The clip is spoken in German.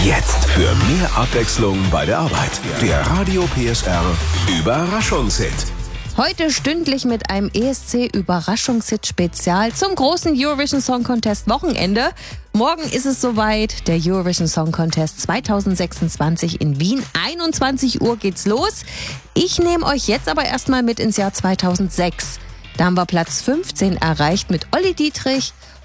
Jetzt für mehr Abwechslung bei der Arbeit. Der Radio PSR Überraschungshit. Heute stündlich mit einem ESC-Überraschungshit-Spezial zum großen Eurovision Song Contest Wochenende. Morgen ist es soweit, der Eurovision Song Contest 2026 in Wien. 21 Uhr geht's los. Ich nehme euch jetzt aber erstmal mit ins Jahr 2006. Da haben wir Platz 15 erreicht mit Olli Dietrich